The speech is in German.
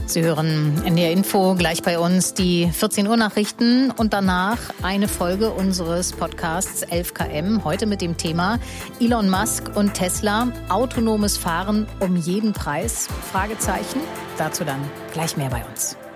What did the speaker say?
Sie hören NDR Info gleich bei uns die 14 Uhr Nachrichten und danach eine Folge unseres Podcasts 11KM. Heute mit dem Thema Elon Musk und Tesla. Autonomes Fahren um jeden Preis? Fragezeichen. Dazu dann gleich mehr bei uns.